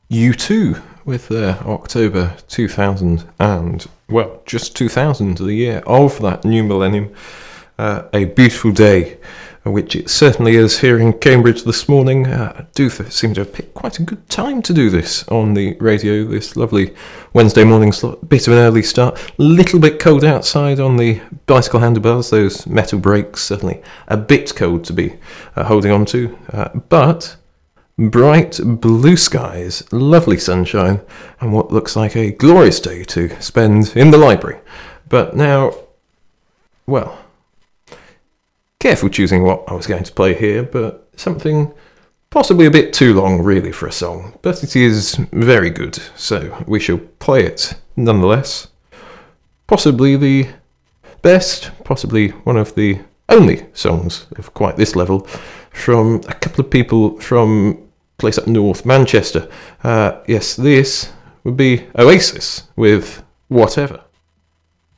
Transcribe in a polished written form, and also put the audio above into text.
U2 with their October 2000 and, well, just 2000, the year of that new millennium. A beautiful day, which it certainly is here in Cambridge this morning. I do seem to have picked quite a good time to do this on the radio, this lovely Wednesday morning slot. Bit of an early start, a little bit cold outside on the bicycle handlebars, those metal brakes, certainly a bit cold to be holding on to, but bright blue skies, lovely sunshine, and what looks like a glorious day to spend in the library. But now, well, careful choosing what I was going to play here, but something possibly a bit too long really for a song, but it is very good, so we shall play it nonetheless. Possibly the best, possibly one of the only songs of quite this level from a couple of people from a place up north, Manchester. Yes, this would be Oasis with Whatever.